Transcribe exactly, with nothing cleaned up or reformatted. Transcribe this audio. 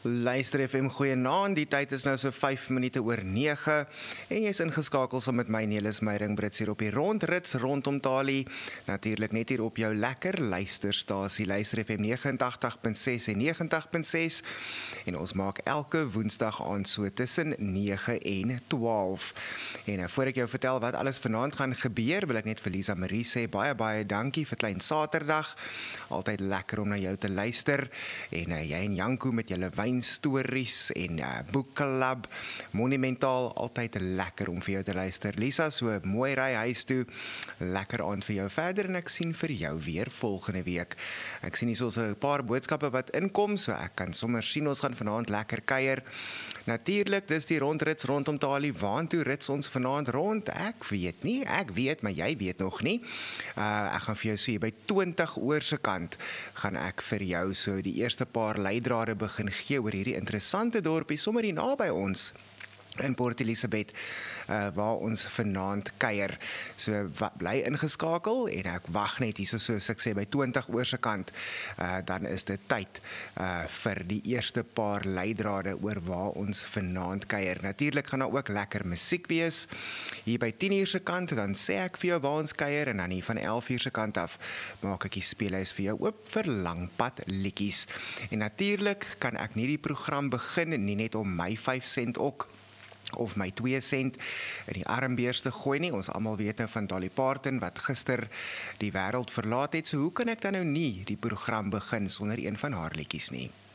Luister F M, goeienaand, die tyd is nou so vyf minute oor nege en jy is ingeskakel saam met my Nelis Meyring Brits hier op die rondrits rondom Talie, natuurlik net hier op jou lekker luisterstasie, Luister F M nege agt punt ses en nege agt punt ses en ons maak elke woensdag aand so tussen nege en twaalf. En nou, voor ek jou vertel wat alles vanaand gaan gebeur, wil ek net vir Lisa Marie sê, baie baie dankie vir klein Saterdag, altyd lekker om na jou te luister, en uh, jy en Janko met julle wijnstories en uh, boekklub, monumentaal, altyd lekker om vir jou te luister. Lisa, so mooi ry huis toe, lekker aand vir jou verder en ek sien vir jou weer volgende week. Ek sien hier so 'n paar boodskappe wat inkom, so ek kan sommer sien ons gaan vanaand lekker kuier. Natuurlik, dis die rondrits rondom Talie, waantoe rits ons vanaand rond? Ek weet nie, ek weet, maar jy weet nog nie. Uh, ek gaan vir jou so hier by twintig oor se kant, gaan ek vir jou so die eerste paar leidrade begin gee oor hierdie interessante dorpie, sommer hier naby ons in Port Elizabeth, uh, waar ons vanaand kuier. So bly ingeskakel en ek wag net hier so soos ek sê by twintig oor se kant, uh, dan is dit tyd uh, vir die eerste paar leidrade oor waar ons vanaand kuier. Natuurlik gaan daar ook lekker musiek wees. Hier by tien uur se kant, dan sê ek vir jou waar ons kuier en dan hier van elf uur se kant af maak ek die speelhuis vir jou oop vir langpad liedjies. En natuurlik kan ek nie die program begin nie net om my vyf sent ook of my twee sent in die armbeers te gooi nie. Ons almal weet nou van Dolly Parton wat gister die wêreld verlaat het, so hoe kan ek dan nou nie die program begin sonder een van haar liedjies nie?